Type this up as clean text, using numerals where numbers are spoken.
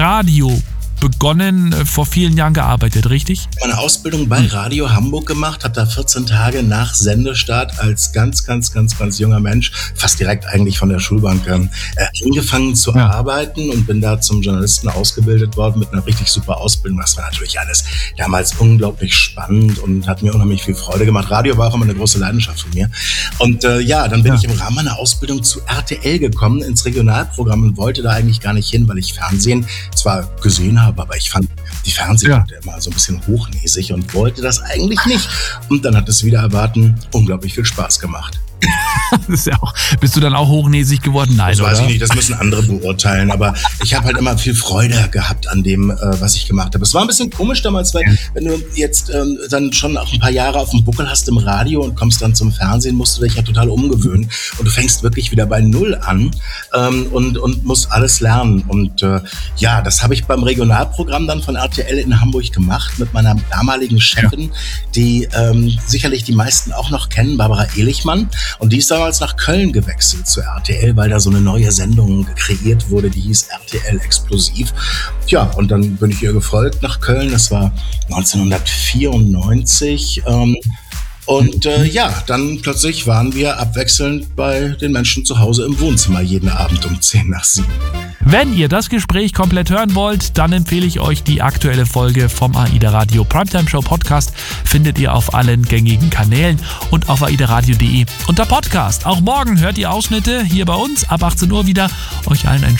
Radio begonnen, vor vielen Jahren gearbeitet, richtig? Meine Ausbildung bei Radio Hamburg gemacht, habe da 14 Tage nach Sendestart als ganz junger Mensch, fast direkt eigentlich von der Schulbank, angefangen zu arbeiten und bin da zum Journalisten ausgebildet worden mit einer richtig super Ausbildung. Das war natürlich alles damals unglaublich spannend und hat mir unheimlich viel Freude gemacht. Radio war auch immer eine große Leidenschaft von mir. Und dann bin ich im Rahmen meiner Ausbildung zu RTL gekommen, ins Regionalprogramm und wollte da eigentlich gar nicht hin, weil ich Fernsehen zwar gesehen habe, aber ich fand die Fernsehleute immer so ein bisschen hochnäsig und wollte das eigentlich nicht. Und dann hat es wieder erwarten unglaublich viel Spaß gemacht. Das ist ja auch, bist du dann auch hochnäsig geworden? Nein, das weiß ich nicht, das müssen andere beurteilen, aber ich habe halt immer viel Freude gehabt an dem, was ich gemacht habe. Es war ein bisschen komisch damals, weil wenn du jetzt dann schon auch ein paar Jahre auf dem Buckel hast im Radio und kommst dann zum Fernsehen, musst du dich ja total umgewöhnen und du fängst wirklich wieder bei Null an und musst alles lernen. Und das habe ich beim Regionalprogramm dann von RTL in Hamburg gemacht mit meiner damaligen Chefin, die sicherlich die meisten auch noch kennen, Barbara Ehlichmann. Und die ist damals nach Köln gewechselt zu RTL, weil da so eine neue Sendung kreiert wurde, die hieß RTL Explosiv. Ja, und dann bin ich ihr gefolgt nach Köln. Das war 1994. Dann plötzlich waren wir abwechselnd bei den Menschen zu Hause im Wohnzimmer jeden Abend um 6:50. Wenn ihr das Gespräch komplett hören wollt, dann empfehle ich euch die aktuelle Folge vom AIDA Radio Primetime Show Podcast. Findet ihr auf allen gängigen Kanälen und auf aidaradio.de unter Podcast. Auch morgen hört ihr Ausschnitte hier bei uns ab 18 Uhr wieder. Euch allen einen